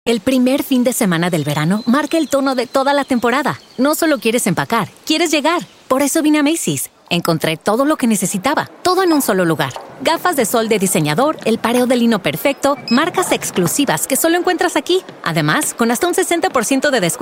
El primer fin de semana del verano marca el tono de toda la temporada. No solo quieres empacar, quieres llegar. Por eso vine a Macy's. Encontré todo lo que necesitaba, todo en un solo lugar. Gafas de sol de diseñador, el pareo de lino perfecto, marcas exclusivas que solo encuentras aquí. Además, con hasta un 60% de descuento